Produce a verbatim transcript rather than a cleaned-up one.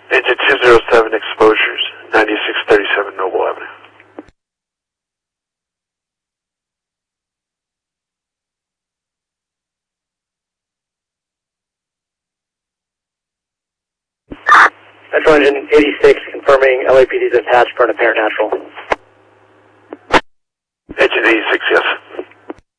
Engine two zero seven exposures, ninety-six thirty-seven Noble Avenue. Central Engine eighty-six confirming L A P D is attached for an apparent natural.